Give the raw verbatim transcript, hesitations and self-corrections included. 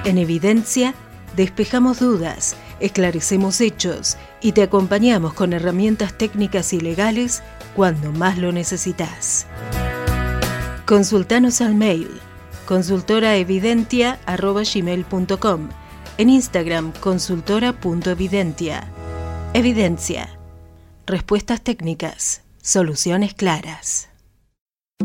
En Evidencia, despejamos dudas, esclarecemos hechos y te acompañamos con herramientas técnicas y legales cuando más lo necesitas. Consultanos al mail consultoraevidentia arroba gmail punto com, en Instagram consultora punto evidentia. Evidencia. Respuestas técnicas, soluciones claras.